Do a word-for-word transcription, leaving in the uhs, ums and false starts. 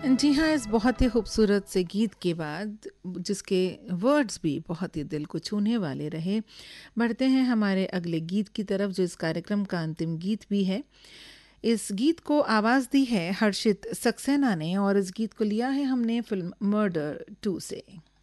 जी हाँ, इस बहुत ही खूबसूरत से गीत के बाद जिसके वर्ड्स भी बहुत ही दिल को छूने वाले रहे, बढ़ते हैं हमारे अगले गीत की तरफ जो इस कार्यक्रम का अंतिम गीत भी है। इस गीत को आवाज़ दी है हर्षित सक्सेना ने और इस गीत को लिया है हमने फिल्म मर्डर टू से।